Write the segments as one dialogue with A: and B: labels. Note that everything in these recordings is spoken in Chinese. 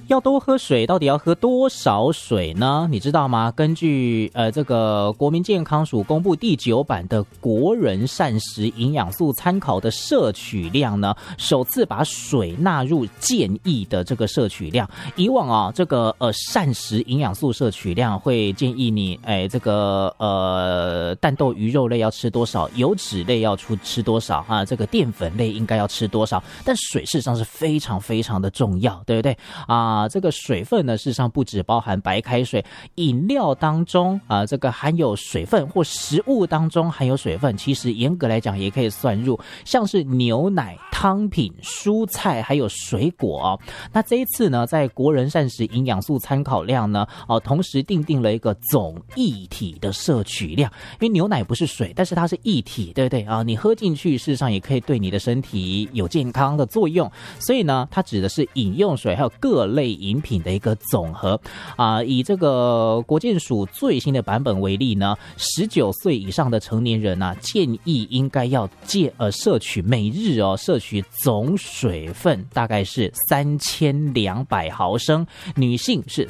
A: 要多喝水，到底要喝多少水呢？你知道吗？根据这个国民健康署公布第9版的国人膳食营养素参考的摄取量呢，首次把水纳入建议的这个摄取量。以往啊，这个膳食营养素摄取量会建议你，这个蛋豆鱼肉类要吃多少，油脂类要吃多少啊，这个淀粉类应该要吃多少，但水事实上是非常非常的重要，对不对啊？这个水分呢，事实上不只包含白开水，饮料当中啊，这个含有水分或食物当中含有水分，其实严格来讲也可以算入，像是牛奶、汤品、蔬菜还有水果。那这一次呢，在国人膳食营养素参考量呢，同时订定了一个总液体的摄取量，因为牛奶不是水，但是它是液体，对不对啊？你喝进去，事实上也可以对你的身体有健康的作用，所以呢，它指的是饮用水还有各类饮品的一个总和啊。以这个国健署最新的版本为例呢，19岁以上的成年人啊，建议应该要摄取每日摄取总水分大概是3200毫升，女性是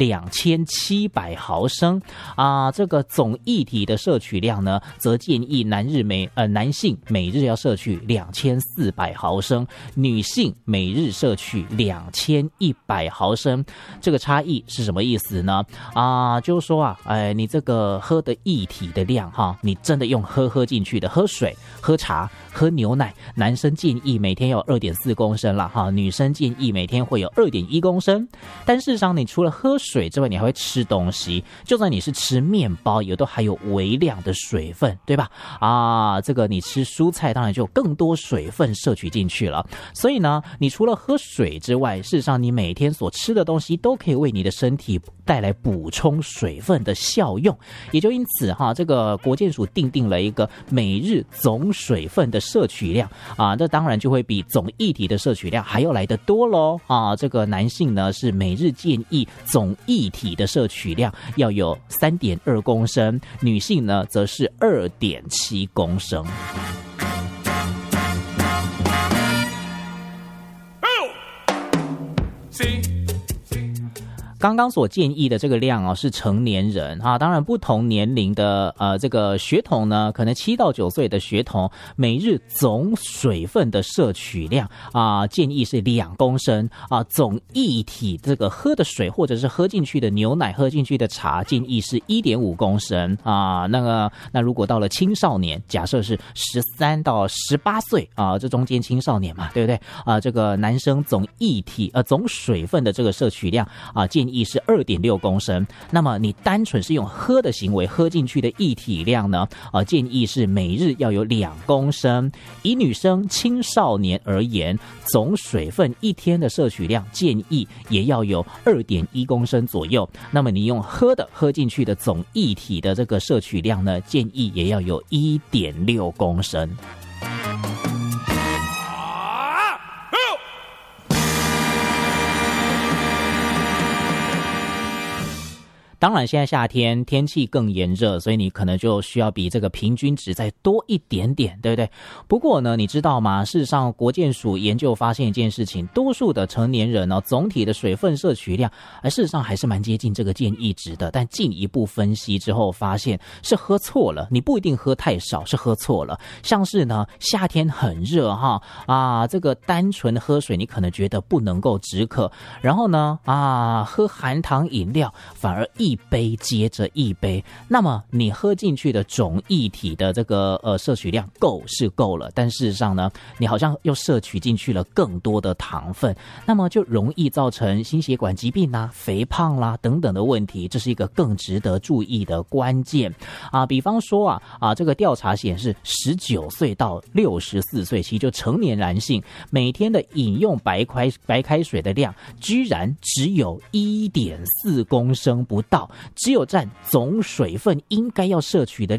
A: 2700毫升啊。这个总液体的摄取量呢，则建议男性每日要摄取2400毫升，女性每日摄取2100毫升。这个差异是什么意思呢？就是说你这个喝的液体的量你真的用喝进去的，喝水、喝茶、喝牛奶，男生建议每天有 2.4 公升啦女生建议每天会有 2.1 公升。但事实上，你除了喝水之外，你还会吃东西，就算你是吃面包，也都含有微量的水分，对吧？这个你吃蔬菜，当然就有更多水分摄取进去了。所以呢，你除了喝水之外，事实上你每天所吃的东西都可以为你的身体带来补充水分的效用。也就因此这个国健署订定了一个每日总水分的摄取量这当然就会比总液体的摄取量还要来得多咯这个男性呢是每日建议总液体的摄取量要有 3.2 公升，女性呢则是 2.7 公升。刚刚所建议的这个量是成年人当然不同年龄的这个学童呢，可能7到9岁的学童每日总水分的摄取量建议是2公升总液体这个喝的水或者是喝进去的牛奶、喝进去的茶建议是 1.5 公升那如果到了青少年，假设是13到18岁这中间青少年嘛，对不对这个男生总液体总水分的这个摄取量建议是 2.6 公升。那么你单纯是用喝的行为喝进去的液体量呢建议是每日要有2公升。以女生青少年而言，总水分一天的摄取量建议也要有 2.1 公升左右。那么你用喝进去的总液体的这个摄取量呢，建议也要有 1.6 公升。当然现在夏天天气更炎热，所以你可能就需要比这个平均值再多一点点，对不对？不过呢，你知道吗？事实上国健署研究发现一件事情，多数的成年人总体的水分摄取量事实上还是蛮接近这个建议值的，但进一步分析之后发现是喝错了。你不一定喝太少，是喝错了。像是呢夏天很热这个单纯喝水你可能觉得不能够止渴，然后呢喝含糖饮料反而一杯接着一杯，那么你喝进去的总液体的这个摄取量够是够了，但事实上呢，你好像又摄取进去了更多的糖分，那么就容易造成心血管疾病肥胖啦等等的问题，这是一个更值得注意的关键比方说这个调查显示19岁到64岁，其实就成年男性每天的饮用白开水的量居然只有 1.4 公升不到，只有占总水分应该要摄取的